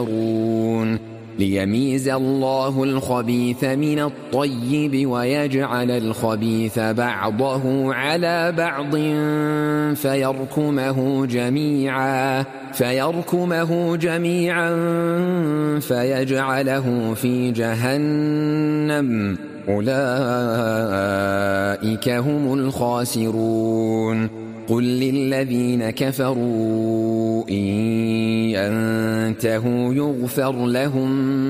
ليميز الله الخبيث من الطيب ويجعل الخبيث بعضه على بعض فيركمه جميعا فيجعله في جهنم أولئك هم الخاسرون قل للذين كفروا إن ينتهوا يغفر لهم